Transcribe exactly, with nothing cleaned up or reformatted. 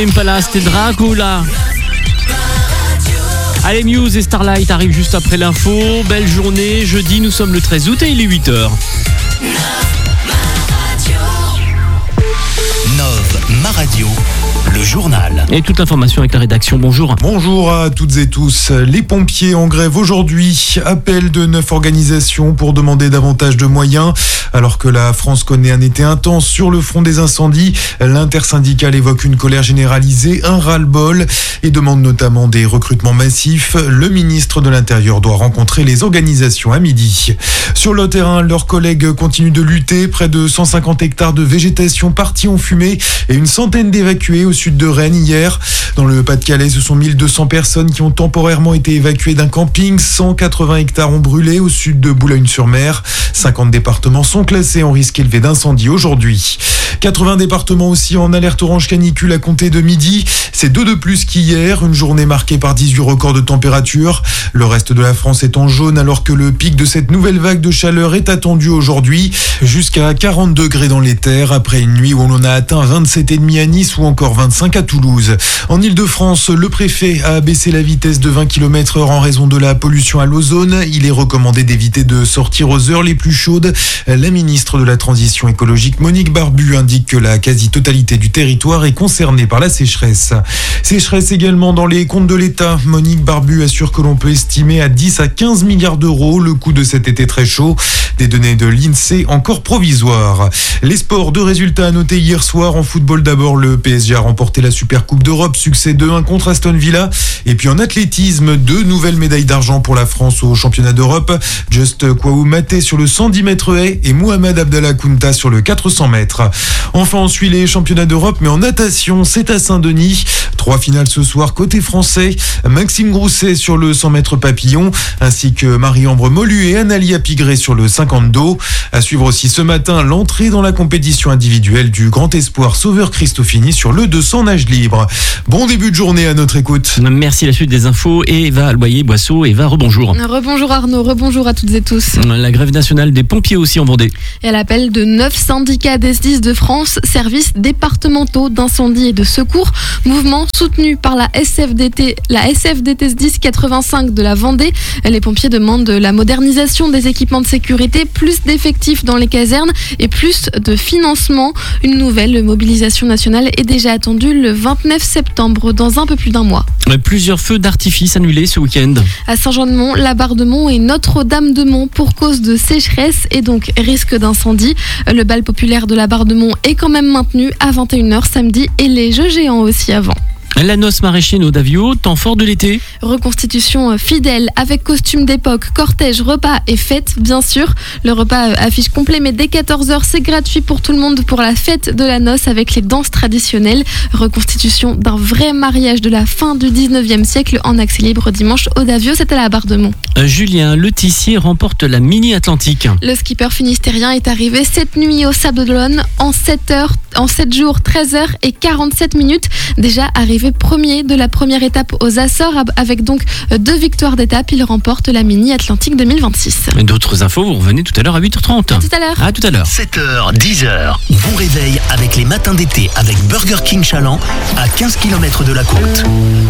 Impala, c'était Dracula. Allez, Muse et Starlight arrivent juste après l'info. Belle journée, jeudi, nous sommes le treize août et il est huit heures. Nove, ma radio, le journal. Et toute l'information avec la rédaction. Bonjour. Bonjour à toutes et tous. Les pompiers en grève aujourd'hui. Appel de neuf organisations pour demander davantage de moyens. Alors que la France connaît un été intense sur le front des incendies, l'intersyndicale évoque une colère généralisée, un ras-le-bol et demande notamment des recrutements massifs. Le ministre de l'Intérieur doit rencontrer les organisations à midi. Sur le terrain, leurs collègues continuent de lutter. Près de cent cinquante hectares de végétation partis en fumée et une centaine d'évacués au sud de Rennes hier. Dans le Pas-de-Calais, ce sont mille deux cents personnes qui ont temporairement été évacuées d'un camping. cent quatre-vingts hectares ont brûlé au sud de Boulogne-sur-Mer. cinquante départements sont classés en risque élevé d'incendie aujourd'hui. quatre-vingts départements aussi en alerte orange canicule à compter de midi. C'est deux de plus qu'hier, une journée marquée par dix-huit records de température. Le reste de la France est en jaune alors que le pic de cette nouvelle vague de chaleur est attendu aujourd'hui. Jusqu'à quarante degrés dans les terres après une nuit où on en a atteint vingt-sept virgule cinq à Nice ou encore vingt-cinq à Toulouse. En Ile-de-France, le préfet a abaissé la vitesse de vingt kilomètres heure en raison de la pollution à l'ozone. Il est recommandé d'éviter de sortir aux heures les plus chaudes. La ministre de la Transition écologique, Monique Barbu, indique que la quasi-totalité du territoire est concernée par la sécheresse. Sécheresse également dans les comptes de l'État. Monique Barbu assure que l'on peut estimer à dix à quinze milliards d'euros le coût de cet été très chaud. Des données de l'INSEE encore provisoires. Les sports, deux résultats à noter hier soir. En football d'abord, le P S G a remporté la Super Coupe d'Europe, succès deux un contre Aston Villa. Et puis en athlétisme, deux nouvelles médailles d'argent pour la France au championnat d'Europe. Just Kwaou Maté sur le cent dix mètres haies et Mohamed Abdallah Kounta sur le quatre cents mètres. Enfin, on suit les championnats d'Europe, mais en natation, c'est à Saint-Denis. Trois finales ce soir côté français. Maxime Grousset sur le cent mètres papillon, ainsi que Marie-Ambre Molu et Analia Pigré sur le cinquante dos. À suivre aussi ce matin, l'entrée dans la compétition individuelle du grand espoir Sauveur Christofini sur le deux cents nage libre. Bon début de journée à notre écoute. Merci, la suite des infos. Eva Alboyer-Boisseau. Eva, rebonjour. Rebonjour Arnaud, rebonjour à toutes et tous. La grève nationale des pompiers aussi en Vendée. Et à l'appel de neuf syndicats des S D I S de France, services départementaux d'incendie et de secours, mouvement soutenu par la S F D T, la S F D T S dix quatre-vingt-cinq de la Vendée. Les pompiers demandent la modernisation des équipements de sécurité, plus d'effectifs dans les casernes et plus de financement. Une nouvelle mobilisation nationale est déjà attendue le vingt-neuf septembre, dans un peu plus d'un mois. Plusieurs feux d'artifice annulés ce week-end. À Saint-Jean-de-Mont, la Barre-de-Mont et Notre-Dame-de-Mont pour cause de sécheresse et donc risque d'incendie. Le bal populaire de la Barre-de-Mont est quand même maintenu à vingt et une heures samedi et les jeux géants aussi avant. La noce maraîchine au Davio, temps fort de l'été. Reconstitution fidèle avec costume d'époque, cortège, repas et fête bien sûr. Le repas affiche complet mais dès quatorze heures c'est gratuit pour tout le monde pour la fête de la noce avec les danses traditionnelles. Reconstitution d'un vrai mariage de la fin du dix-neuvième siècle en accès libre dimanche au Davio, c'est à la Barre-de-Mont. Julien Le Tissier remporte la Mini Atlantique. Le skipper finistérien est arrivé cette nuit au Sable d'Olonne en sept heures, en sept jours, treize heures et quarante-sept minutes. Déjà arrivé premier de la première étape aux Açores avec donc deux victoires d'étape. Il remporte la Mini Atlantique deux mille vingt-six. D'autres infos, vous revenez tout à l'heure à huit heures trente. À tout à l'heure. À tout à l'heure. sept heures, dix heures. Bon réveil avec les matins d'été avec Burger King Chaland à quinze kilomètres de la côte.